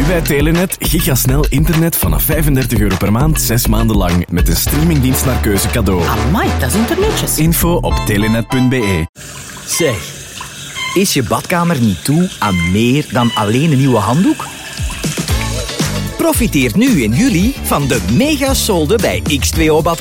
bij Telenet gigasnel internet vanaf €35 per maand, 6 maanden lang. Met een streamingdienst naar keuze cadeau. Amai, dat is internetjes. Info op telenet.be. Zeg, is je badkamer niet toe aan meer dan alleen een nieuwe handdoek? Profiteer nu in juli van de mega solde bij X2O